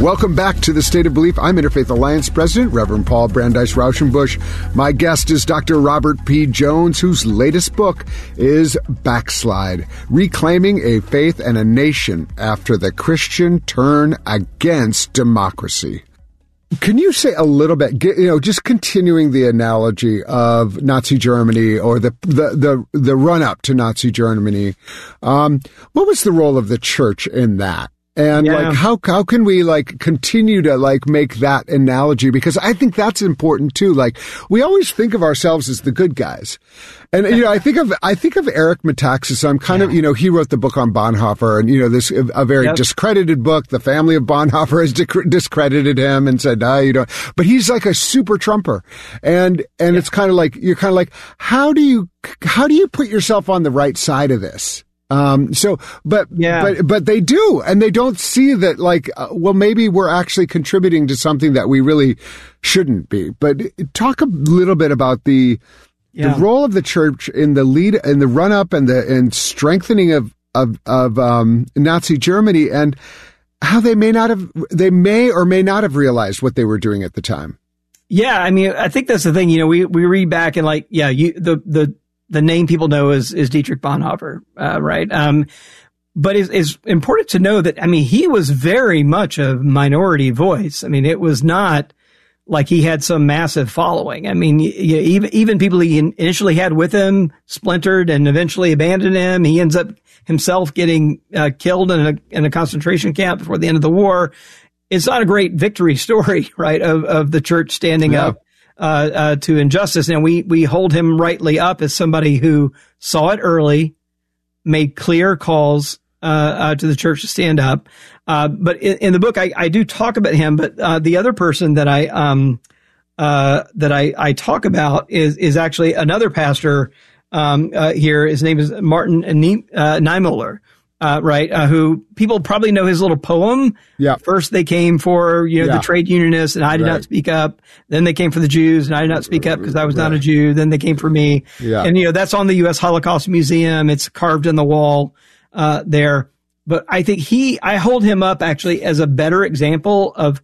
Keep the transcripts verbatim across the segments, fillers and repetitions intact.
Welcome back to the State of Belief. I'm Interfaith Alliance President, Reverend Paul Brandeis Rauschenbusch. My guest is Doctor Robert P. Jones, whose latest book is Backslide, Reclaiming a Faith and a Nation After the Christian Turn Against Democracy. Can you say a little bit, you know, just continuing the analogy of Nazi Germany or the the the, the run-up to Nazi Germany, um, what was the role of the church in that? And yeah. like, how, how can we like continue to like make that analogy? Because I think that's important too. Like, we always think of ourselves as the good guys. And, you know, I think of, I think of Eric Metaxas. I'm kind yeah. of, you know, he wrote the book on Bonhoeffer and, you know, this, a very yep. discredited book. The family of Bonhoeffer has dec- discredited him and said, no, you don't, but he's like a super Trumper. And, and yeah. it's kind of like, you're kind of like, how do you, how do you put yourself on the right side of this? Um, so, but, yeah. but, but they do, and they don't see that like, uh, well, maybe we're actually contributing to something that we really shouldn't be. But talk a little bit about the, yeah. the role of the church in the lead, in the run up and the, and strengthening of, of, of, um, Nazi Germany, and how they may not have, they may or may not have realized what they were doing at the time. Yeah. I mean, I think that's the thing, you know, we, we read back and like, yeah, you, the, the, The name people know is, is Dietrich Bonhoeffer, uh, right? Um, but it's, it's important to know that, I mean, he was very much a minority voice. I mean, it was not like he had some massive following. I mean, you, even, even people he initially had with him splintered and eventually abandoned him. He ends up himself getting uh, killed in a, in a concentration camp before the end of the war. It's not a great victory story, right? Of, of the church standing yeah. up. Uh, uh, to injustice. And we, we hold him rightly up as somebody who saw it early, made clear calls, uh, uh, to the church to stand up. Uh, but in, in the book, I, I do talk about him, but, uh, the other person that I, um, uh, that I, I talk about is, is actually another pastor, um, uh, here. His name is Martin Nie- uh, Niemöller. Uh, right, uh, who people probably know his little poem. Yeah. First they came for, you know, yeah. the trade unionists and I did right. not speak up. Then they came for the Jews and I did not speak up because I was right. not a Jew. Then they came for me. Yeah. And, you know, that's on the U S Holocaust Museum. It's carved in the wall, uh, there. But I think he, I hold him up actually as a better example of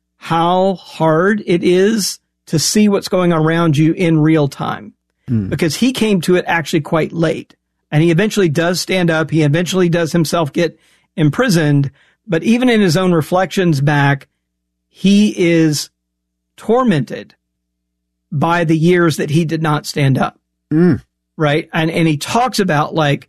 how hard it is to see what's going on around you in real time. Mm. Because he came to it actually quite late. And he eventually does stand up. He eventually does himself get imprisoned. But even in his own reflections back, he is tormented by the years that he did not stand up. Mm. Right. And, and he talks about like,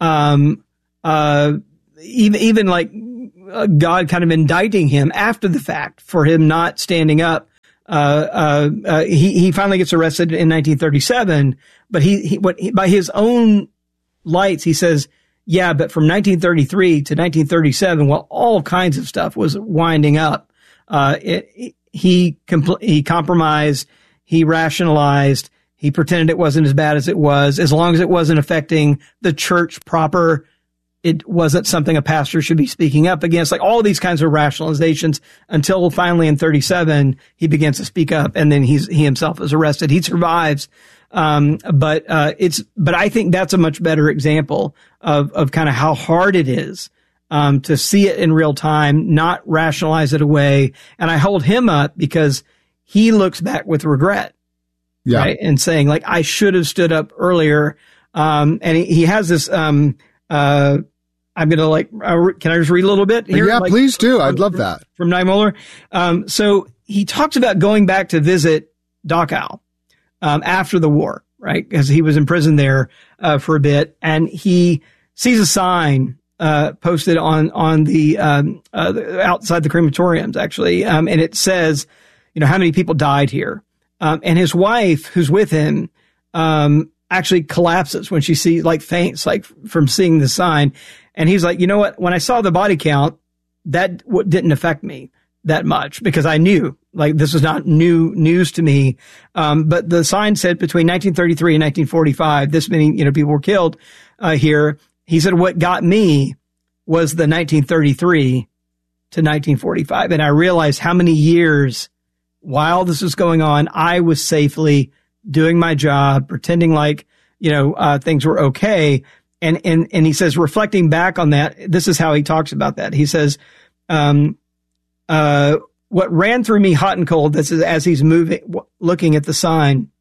um, uh, even, even like uh, God kind of indicting him after the fact for him not standing up. Uh, uh, uh, he, he finally gets arrested in nineteen thirty-seven, but he, he, what, he, by his own lights, he says, yeah, but from nineteen thirty-three to nineteen thirty-seven, while all kinds of stuff was winding up, uh, it, it, he, compl- he compromised, he rationalized, he pretended it wasn't as bad as it was, as long as it wasn't affecting the church proper. It wasn't something a pastor should be speaking up against, like all these kinds of rationalizations, until finally in thirty-seven, he begins to speak up, and then he's, he himself is arrested. He survives. Um, but, uh, it's, but I think that's a much better example of, of kind of how hard it is, um, to see it in real time, not rationalize it away. And I hold him up because he looks back with regret. Yeah. Right. And saying like, I should have stood up earlier. Um, and he, he has this, um, uh, I'm going to like, uh, can I just read a little bit here? Yeah, like, please do. I'd from, love that. From Niemöller. Um, so he talks about going back to visit Dachau. Um, after the war, right? Because he was in prison there, uh, for a bit, and he sees a sign, uh, posted on, on the, um, uh, the, outside the crematoriums, actually. Um, and it says, you know, how many people died here? Um, and his wife, who's with him, um, actually collapses when she sees, like faints, like from seeing the sign. And he's like, you know what? When I saw the body count, that w- didn't affect me that much because I knew like this was not new news to me. Um, but the sign said between nineteen thirty-three and nineteen forty-five, this many, you know, people were killed, uh, here. He said, what got me was the nineteen thirty-three to nineteen forty-five. And I realized how many years while this was going on, I was safely doing my job, pretending like, you know, uh, things were okay. And, and, and he says, reflecting back on that, this is how he talks about that. He says, um, uh, what ran through me hot and cold, this is as he's moving, looking at the sign,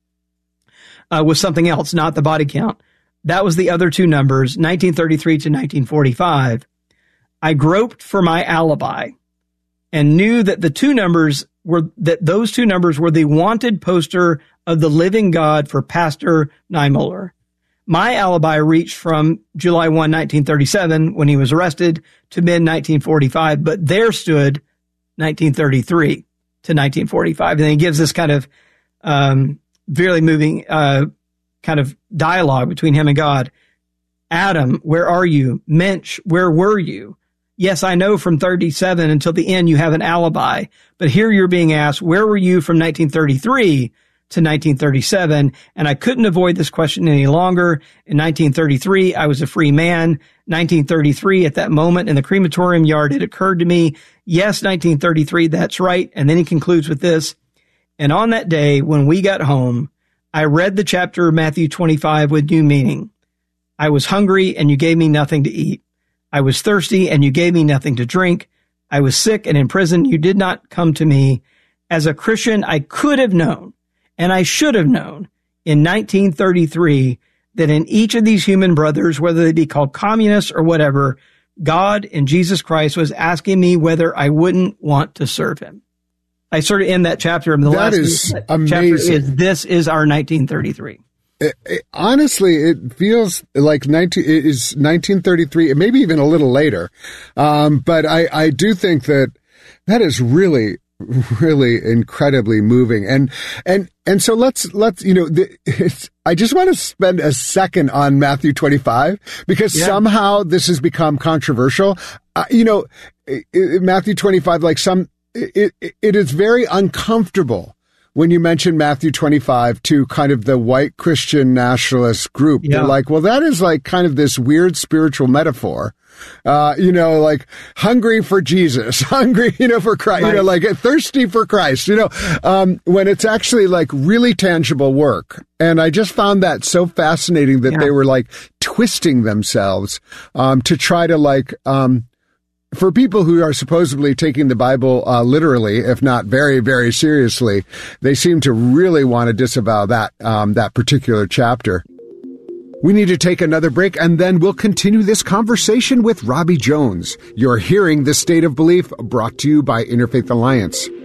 uh, was something else, not the body count. That was the other two numbers, nineteen thirty-three to nineteen forty-five. I groped for my alibi and knew that the two numbers were, that those two numbers were the wanted poster of the living God for Pastor Niemöller. My alibi reached from July first, nineteen thirty-seven, when he was arrested, to mid nineteen forty-five, but there stood nineteen thirty-three to nineteen forty-five. And he gives this kind of um, very moving uh, kind of dialogue between him and God. Adam, where are you? Mensch, where were you? Yes, I know from thirty-seven until the end you have an alibi, but here you're being asked, where were you from nineteen thirty-three to nineteen thirty-seven? And I couldn't avoid this question any longer. In nineteen thirty-three, I was a free man. nineteen thirty-three, at that moment in the crematorium yard, it occurred to me, yes, nineteen thirty-three, that's right. And then he concludes with this. And on that day, when we got home, I read the chapter of Matthew twenty-five with new meaning. I was hungry and you gave me nothing to eat. I was thirsty and you gave me nothing to drink. I was sick and in prison. You did not come to me. As a Christian, I could have known, and I should have known in nineteen thirty-three that in each of these human brothers, whether they be called communists or whatever, God in Jesus Christ was asking me whether I wouldn't want to serve him. I sort of end that chapter. And the that last is chapter amazing. is, this is our nineteen thirty-three. It, it, honestly, it feels like nineteen it is nineteen thirty-three, maybe even a little later. Um, but I, I do think that that is really, really incredibly moving. And, and, and so let's, let's, you know, the, it's, I just want to spend a second on Matthew twenty-five, because yeah. somehow this has become controversial. Uh, you know, it, it, Matthew twenty-five, like some, it, it, it is very uncomfortable when you mention Matthew twenty-five to kind of the white Christian nationalist group. Yeah. They're like, well, that is like kind of this weird spiritual metaphor. Uh, you know, like hungry for Jesus, hungry, you know, for Christ, right. you know, like thirsty for Christ, you know, um, when it's actually like really tangible work. And I just found that so fascinating that yeah. they were like twisting themselves, um, to try to like, um, for people who are supposedly taking the Bible uh, literally, if not very, very seriously, they seem to really want to disavow that um, that particular chapter. We need to take another break, and then we'll continue this conversation with Robbie Jones. You're hearing The State of Belief, brought to you by Interfaith Alliance.